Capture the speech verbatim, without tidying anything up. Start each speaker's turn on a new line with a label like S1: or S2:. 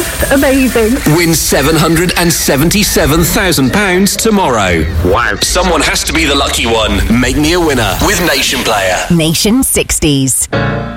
S1: just amazing.
S2: Win seven hundred seventy-seven thousand pounds tomorrow. Wow. Someone has to be the lucky one. Make me a winner with Nation Player.
S3: Nation sixties.